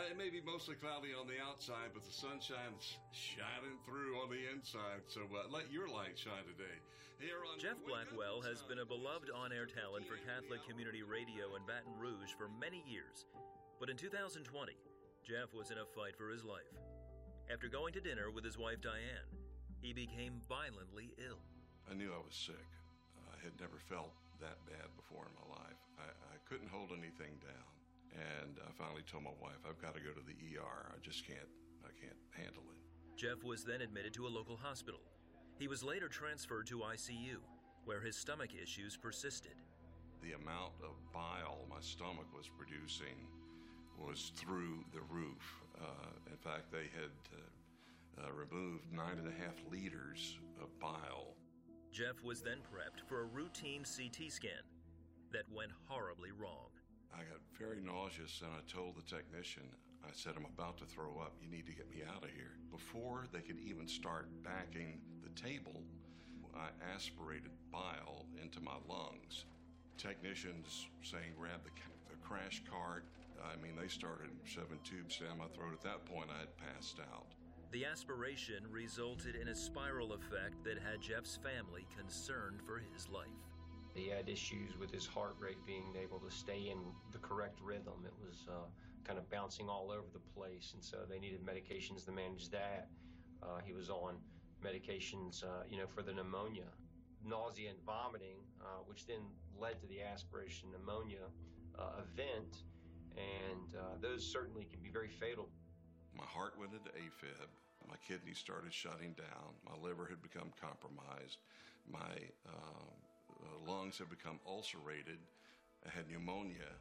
It may be mostly cloudy on the outside, but the sunshine's shining through on the inside. So let your light shine today. Here on Jeff Blackwell has been a beloved on-air talent for Catholic Community Radio in Baton Rouge for many years. But in 2020, Jeff was in a fight for his life. After going to dinner with his wife Diane, he became violently ill. I knew I was sick. I had never felt that bad before in my life. I couldn't hold anything down. And I finally told my wife, I've got to go to the ER. I can't handle it. Jeff was then admitted to a local hospital. He was later transferred to ICU, where his stomach issues persisted. The amount of bile my stomach was producing was through the roof. In fact, they had removed 9.5 liters of bile. Jeff was then prepped for a routine CT scan that went horribly wrong. I got very nauseous, and I told the technician, I said, I'm about to throw up. You need to get me out of here. Before they could even start backing the table, I aspirated bile into my lungs. Technicians saying, grab the crash cart. I mean, they started shoving tubes down my throat. At that point, I had passed out. The aspiration resulted in a spiral effect that had Jeff's family concerned for his life. He had issues with his heart rate being able to stay in the correct rhythm. It was kind of bouncing all over the place, and so they needed medications to manage that. He was on medications, for the pneumonia, nausea and vomiting, which then led to the aspiration pneumonia event, and those certainly can be very fatal. My heart went into AFib. My kidneys started shutting down. My liver had become compromised. My lungs had become ulcerated. I had pneumonia,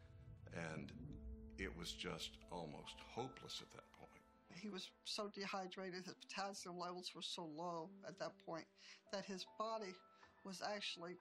and it was just almost hopeless at that point. He was so dehydrated, his potassium levels were so low at that point that his body was actually,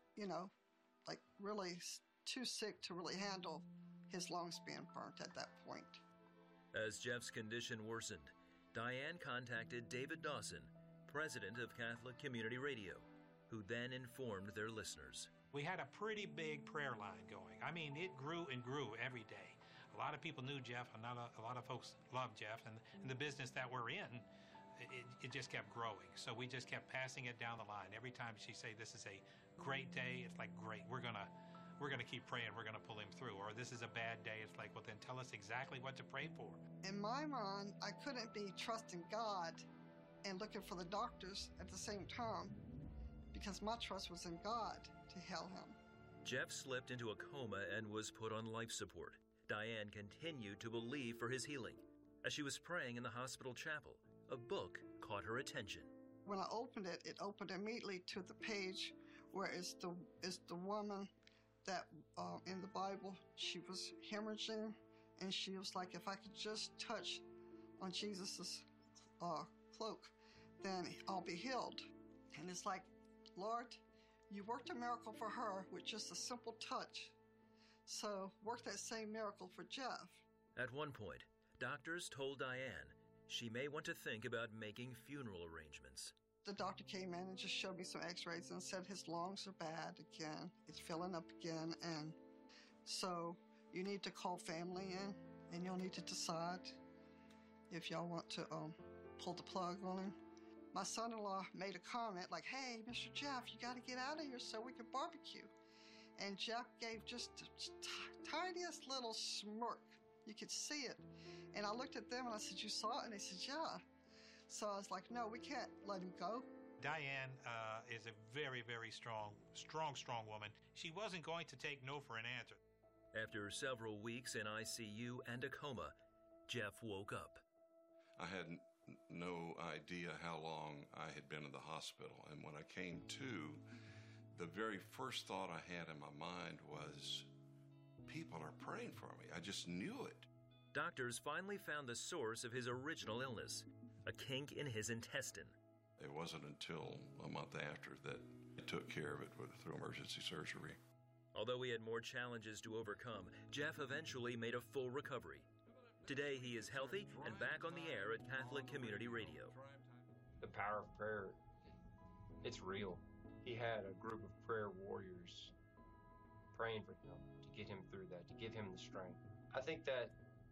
really too sick to really handle his lungs being burnt at that point. As Jeff's condition worsened, Diane contacted David Dawson, president of Catholic Community Radio, who then informed their listeners. We had a pretty big prayer line going. I mean, it grew and grew every day. A lot of people knew Jeff, and a lot of folks loved Jeff, and in the business that we're in, it just kept growing. So we just kept passing it down the line. Every time she say, this is a great day, it's like, great, we're gonna keep praying, we're gonna pull him through. Or this is a bad day, it's like, well, then tell us exactly what to pray for. In my mind, I couldn't be trusting God and looking for the doctors at the same time, because my trust was in God to heal him. Jeff slipped into a coma and was put on life support. Diane continued to believe for his healing. As she was praying in the hospital chapel, a book caught her attention. When I opened it, it opened immediately to the page where it's the woman that in the Bible, she was hemorrhaging, and she was like, if I could just touch on Jesus's cloak, then I'll be healed. And it's like, Lord, you worked a miracle for her with just a simple touch. So work that same miracle for Jeff. At one point, doctors told Diane she may want to think about making funeral arrangements. The doctor came in and just showed me some x-rays and said his lungs are bad again. It's filling up again, and so you need to call family in, and you'll need to decide if y'all want to pull the plug on him. My son-in-law made a comment like, hey, Mr. Jeff, you got to get out of here so we can barbecue. And Jeff gave just the tiniest little smirk. You could see it. And I looked at them and I said, you saw it? And they said, yeah. So I was like, no, we can't let him go. Diane is a very, very strong woman. She wasn't going to take no for an answer. After several weeks in ICU and a coma, Jeff woke up. I had no idea how long I had been in the hospital. And when I came to, the very first thought I had in my mind was, people are praying for me. I just knew it. Doctors finally found the source of his original illness, a kink in his intestine. It wasn't until a month after that I took care of it through emergency surgery. Although he had more challenges to overcome, Jeff eventually made a full recovery. Today, he is healthy and back on the air at Catholic Community Radio. The power of prayer, it's real. He had a group of prayer warriors praying for him to get him through that, to give him the strength. I think that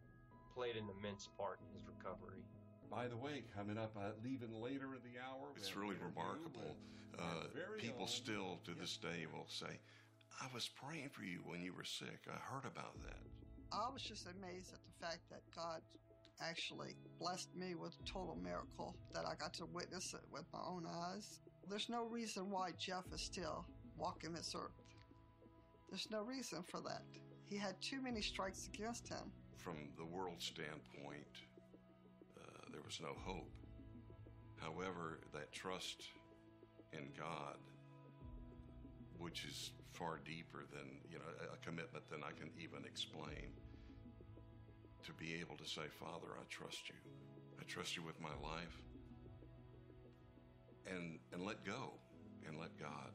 played an immense part in his recovery. By the way, coming up, leaving later in the hour. It's really remarkable. People still, to this day, will say, I was praying for you when you were sick. I heard about that. I was just amazed at the fact that God actually blessed me with a total miracle, that I got to witness it with my own eyes. There's no reason why Jeff is still walking this earth. There's no reason for that. He had too many strikes against him. From the world standpoint, there was no hope. However, that trust in God, which is far deeper than, a commitment than I can even explain, to be able to say, Father, I trust you. I trust you with my life. And let go and let God.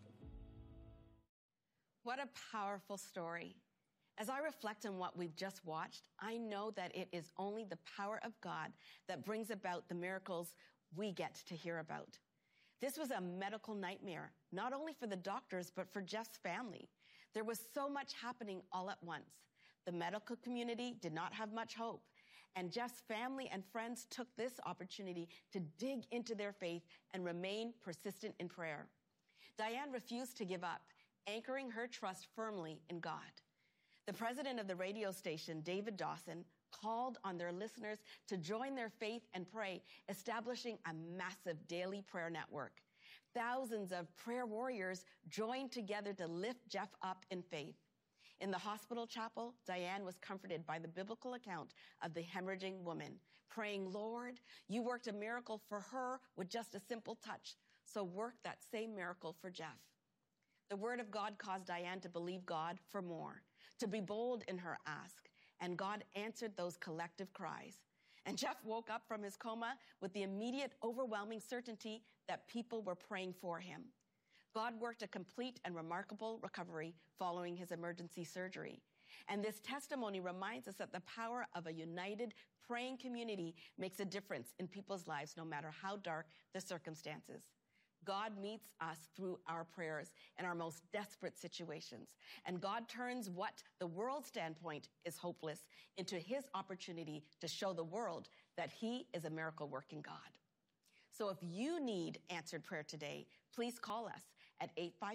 What a powerful story. As I reflect on what we've just watched, I know that it is only the power of God that brings about the miracles we get to hear about. This was a medical nightmare, not only for the doctors, but for Jeff's family. There was so much happening all at once. The medical community did not have much hope, and Jeff's family and friends took this opportunity to dig into their faith and remain persistent in prayer. Diane refused to give up, anchoring her trust firmly in God. The president of the radio station, David Dawson, called on their listeners to join their faith and pray, establishing a massive daily prayer network. Thousands of prayer warriors joined together to lift Jeff up in faith. In the hospital chapel, Diane was comforted by the biblical account of the hemorrhaging woman, praying, Lord, you worked a miracle for her with just a simple touch, so work that same miracle for Jeff. The word of God caused Diane to believe God for more, to be bold in her ask, and God answered those collective cries. And Jeff woke up from his coma with the immediate, overwhelming certainty that people were praying for him. God worked a complete and remarkable recovery following his emergency surgery. And this testimony reminds us that the power of a united, praying community makes a difference in people's lives, no matter how dark the circumstances. God meets us through our prayers in our most desperate situations. And God turns what the world's standpoint is hopeless into his opportunity to show the world that he is a miracle-working God. So if you need answered prayer today, please call us at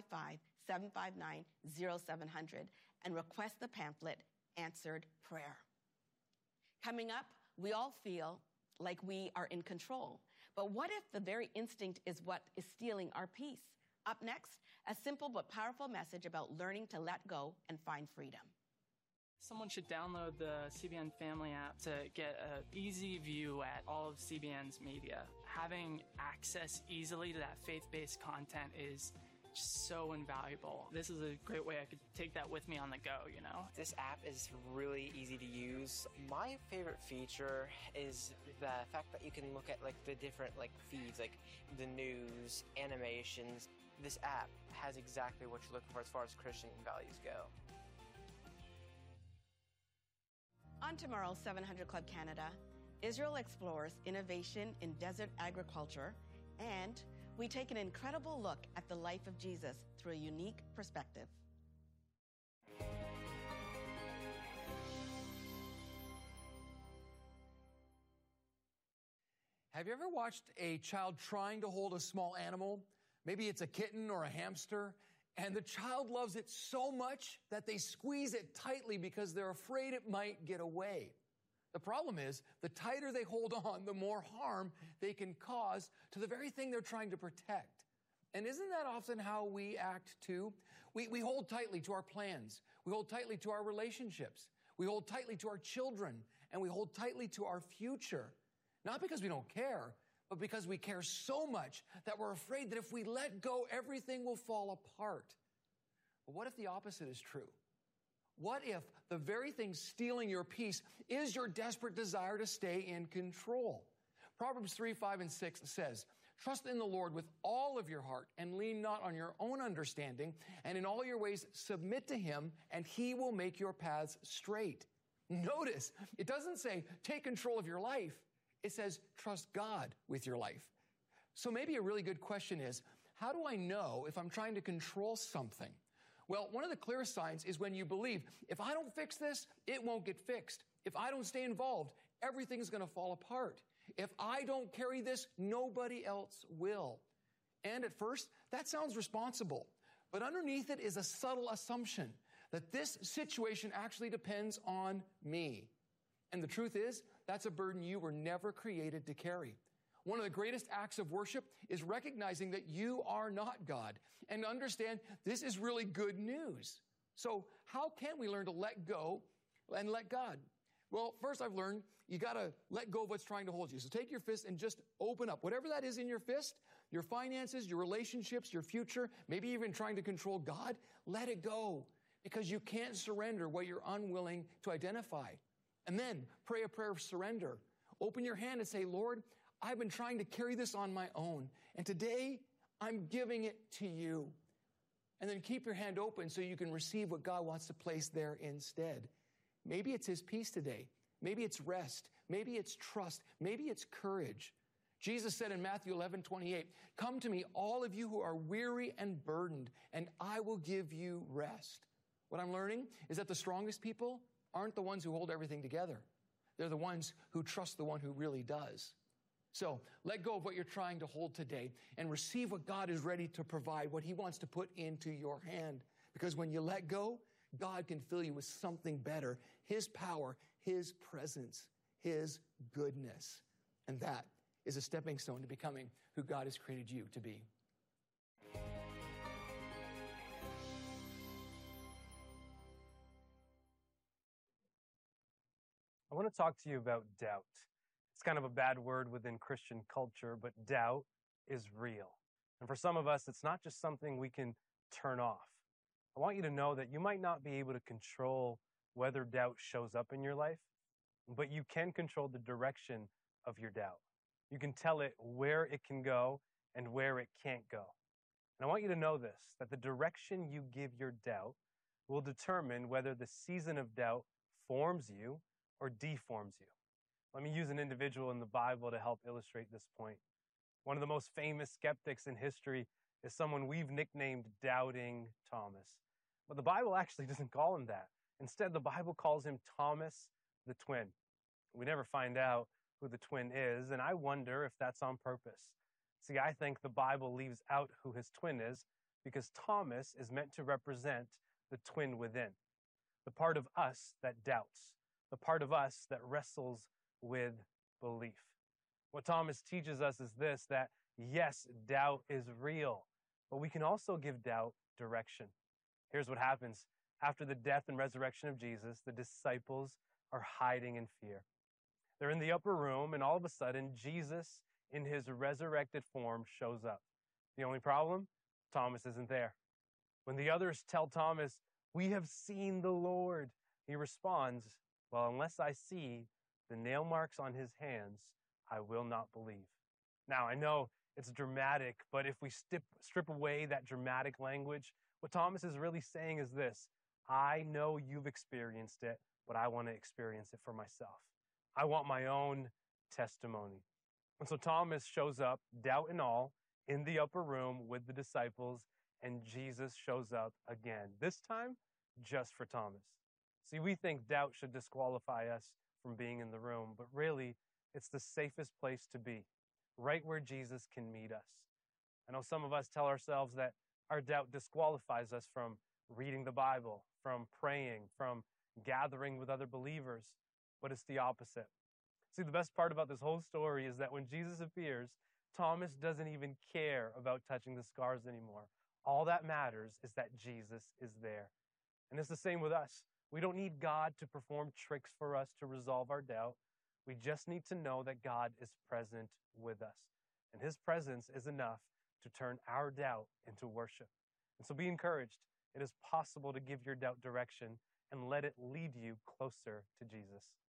855-759-0700 and request the pamphlet, Answered Prayer. Coming up, we all feel like we are in control. But what if the very instinct is what is stealing our peace? Up next, a simple but powerful message about learning to let go and find freedom. Someone should download the CBN Family app to get an easy view at all of CBN's media. Having access easily to that faith-based content is so invaluable. This is a great way I could take that with me on the go, This app is really easy to use. My favorite feature is the fact that you can look at the different feeds, like the news, animations. This app has exactly what you're looking for as far as Christian values go. On tomorrow's 700 Club Canada, Israel explores innovation in desert agriculture, and we take an incredible look at the life of Jesus through a unique perspective. Have you ever watched a child trying to hold a small animal? Maybe it's a kitten or a hamster, and the child loves it so much that they squeeze it tightly because they're afraid it might get away. The problem is, the tighter they hold on, the more harm they can cause to the very thing they're trying to protect. And isn't that often how we act too? We hold tightly to our plans. We hold tightly to our relationships. We hold tightly to our children, and we hold tightly to our future. Not because we don't care, but because we care so much that we're afraid that if we let go, everything will fall apart. But what if the opposite is true? What if the very thing stealing your peace is your desperate desire to stay in control? Proverbs 3, 5, and 6 says, trust in the Lord with all of your heart and lean not on your own understanding, and in all your ways submit to him, and he will make your paths straight. Notice, it doesn't say take control of your life. It says trust God with your life. So maybe a really good question is, how do I know if I'm trying to control something? Well, one of the clearest signs is when you believe, if I don't fix this, it won't get fixed. If I don't stay involved, everything's going to fall apart. If I don't carry this, nobody else will. And at first, that sounds responsible. But underneath it is a subtle assumption that this situation actually depends on me. And the truth is, that's a burden you were never created to carry. One of the greatest acts of worship is recognizing that you are not God and understand this is really good news. So how can we learn to let go and let God? Well, first I've learned you got to let go of what's trying to hold you. So take your fist and just open up. Whatever that is in your fist, your finances, your relationships, your future, maybe even trying to control God, let it go because you can't surrender what you're unwilling to identify. And then pray a prayer of surrender. Open your hand and say, Lord, I've been trying to carry this on my own, and today I'm giving it to you. And then keep your hand open so you can receive what God wants to place there instead. Maybe it's His peace today. Maybe it's rest. Maybe it's trust. Maybe it's courage. Jesus said in Matthew 11:28, come to me, all of you who are weary and burdened, and I will give you rest. What I'm learning is that the strongest people aren't the ones who hold everything together. They're the ones who trust the one who really does. So let go of what you're trying to hold today and receive what God is ready to provide, what He wants to put into your hand. Because when you let go, God can fill you with something better, His power, His presence, His goodness. And that is a stepping stone to becoming who God has created you to be. I want to talk to you about doubt. It's kind of a bad word within Christian culture, but doubt is real. And for some of us, it's not just something we can turn off. I want you to know that you might not be able to control whether doubt shows up in your life, but you can control the direction of your doubt. You can tell it where it can go and where it can't go. And I want you to know this, that the direction you give your doubt will determine whether the season of doubt forms you or deforms you. Let me use an individual in the Bible to help illustrate this point. One of the most famous skeptics in history is someone we've nicknamed Doubting Thomas. But the Bible actually doesn't call him that. Instead, the Bible calls him Thomas the Twin. We never find out who the twin is, and I wonder if that's on purpose. See, I think the Bible leaves out who his twin is because Thomas is meant to represent the twin within, the part of us that doubts, the part of us that wrestles with belief. What Thomas teaches us is this, that yes, doubt is real, but we can also give doubt direction. Here's what happens. After the death and resurrection of Jesus, the disciples are hiding in fear. They're in the upper room, and all of a sudden, Jesus, in his resurrected form, shows up. The only problem? Thomas isn't there. When the others tell Thomas, "We have seen the Lord," he responds, "Well, unless I see the nail marks on his hands, I will not believe." Now, I know it's dramatic, but if we strip away that dramatic language, what Thomas is really saying is this: I know you've experienced it, but I want to experience it for myself. I want my own testimony. And so Thomas shows up, doubt and all, in the upper room with the disciples, and Jesus shows up again, this time just for Thomas. See, we think doubt should disqualify us from being in the room, but really, it's the safest place to be, right where Jesus can meet us. I know some of us tell ourselves that our doubt disqualifies us from reading the Bible, from praying, from gathering with other believers, but it's the opposite. See, the best part about this whole story is that when Jesus appears, Thomas doesn't even care about touching the scars anymore. All that matters is that Jesus is there. And it's the same with us. We don't need God to perform tricks for us to resolve our doubt. We just need to know that God is present with us. And His presence is enough to turn our doubt into worship. And so be encouraged. It is possible to give your doubt direction and let it lead you closer to Jesus.